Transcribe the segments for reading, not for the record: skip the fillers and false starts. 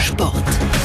Sport.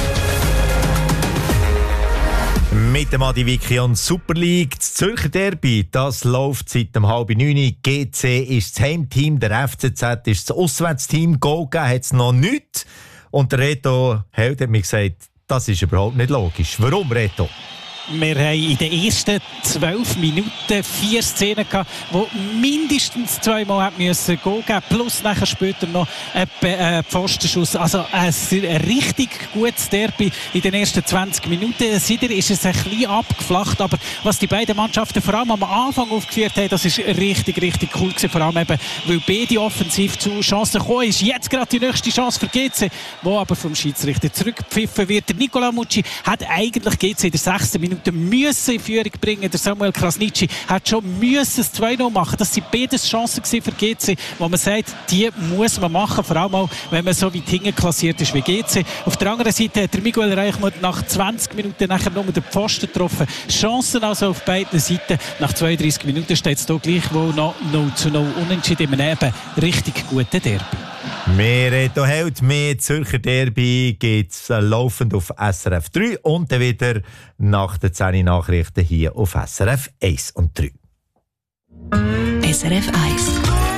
Mit dem Adi Vicky und Super League. Das Zürcher Derby, das läuft seit 8:30. GC ist das Heimteam, der FCZ ist das Auswärtsteam. Goal gegeben hat es noch nicht. Und der Reto Held hat mir gesagt, das ist überhaupt nicht logisch. Warum, Reto? Wir haben in den ersten 12 Minuten 4 Szenen gehabt, die mindestens 2-mal hätten müssen Goal geben, plus nachher später noch ein Pfostenschuss. Also ein richtig gutes Derby in den ersten 20 Minuten. Seitdem ist es ein bisschen abgeflacht, aber was die beiden Mannschaften vor allem am Anfang aufgeführt haben, das ist richtig cool gewesen. Vor allem eben, weil beide offensiv zu Chancen gekommen ist. Jetzt gerade die nächste Chance für GC, wo aber vom Schiedsrichter zurückgepfiffen wird. Der Nicola Mucci hat eigentlich GC in der 6. Minute müssen in Führung bringen. Der Samuel Krasnitschi hat schon das 2-0 machen. Das waren beides Chancen für GC, wo man sagt, die muss man machen, vor allem auch, wenn man so weit hinten klassiert ist wie GC. Auf der anderen Seite hat der Miguel Reichmuth nach 20 Minuten nachher nur den Pfosten getroffen. Chancen also auf beiden Seiten. Nach 32 Minuten steht es hier gleichwohl noch 0-0 unentschieden in einem richtig guten Derby. Mehr Reto Held, mehr Zürcher Derby gibt es laufend auf SRF 3 und dann wieder nach den 10 Nachrichten hier auf SRF 1 und 3. SRF 1.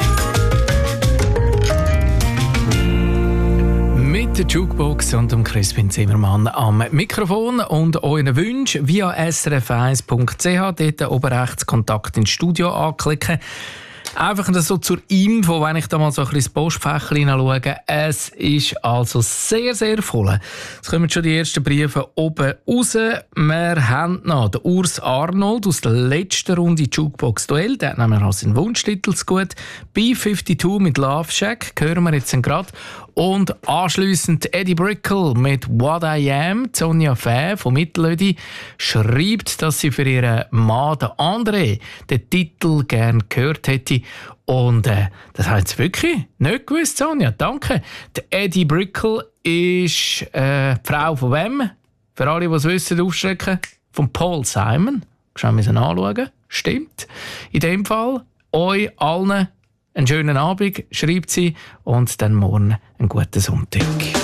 Mit der Jukebox und dem Crispin Zimmermann am Mikrofon und euren Wünschen via srf1.ch. Dort oben rechts Kontakt ins Studio anklicken. Einfach so zur Info, wenn ich da mal so ein bisschen ins Postfächchen hineinschaue. Es ist also sehr, sehr voll. Es kommen schon die ersten Briefe oben raus. Wir haben noch den Urs Arnold aus der letzten Runde Jukebox-Duell. Der hat nämlich auch seinen Wunschtitel zu gut. B-52 mit Love Shack hören wir jetzt gerade. Und anschliessend Eddie Brickell mit What I Am. Sonja Fäh von Mittelödi schreibt, dass sie für ihren Mann, den André, den Titel gerne gehört hätte. Und das habe ich wirklich nicht gewusst, Sonja. Danke. Der Eddie Brickell ist die Frau von wem? Für alle, die es wissen, aufschrecken. Von Paul Simon. Schauen wir es anschauen. Stimmt. In dem Fall euch allen einen schönen Abend, schreibt sie, und dann morgen einen guten Sonntag.